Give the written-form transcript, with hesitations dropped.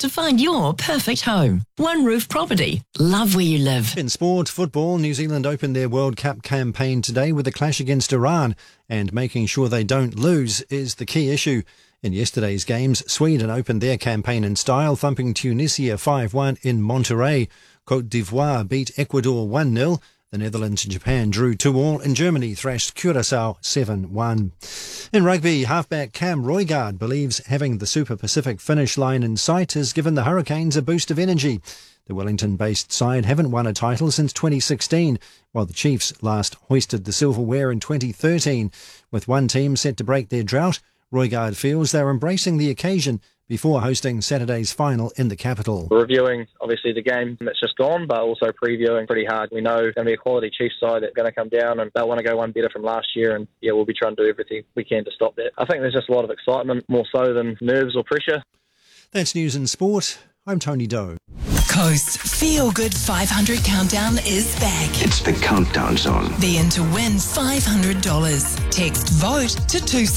to find your perfect home. One Roof Property. Love where you live. In sport, football, New Zealand opened their World Cup campaign today with a clash against Iran, and making sure they don't lose is the key issue. In yesterday's games, Sweden opened their campaign in style, thumping Tunisia 5-1 in Monterrey. Côte d'Ivoire beat Ecuador 1-0. The Netherlands and Japan drew 2-2, and Germany thrashed Curaçao 7-1. In rugby, halfback Cam Roigard believes having the Super Pacific finish line in sight has given the Hurricanes a boost of energy. The Wellington-based side haven't won a title since 2016, while the Chiefs last hoisted the silverware in 2013. With one team set to break their drought, Roigard feels they're embracing the occasion before hosting Saturday's final in the capital. We're reviewing, obviously, the game that's just gone, but also previewing pretty hard. We know it's going to be a quality Chiefs side that's going to come down, and they'll want to go one better from last year, and we'll be trying to do everything we can to stop that. I think there's just a lot of excitement, more so than nerves or pressure. That's news in sport. I'm Tony Doe. Coast Feel Good 500 Countdown is back. It's the Countdown Zone. Be in to win $500. Text VOTE to 2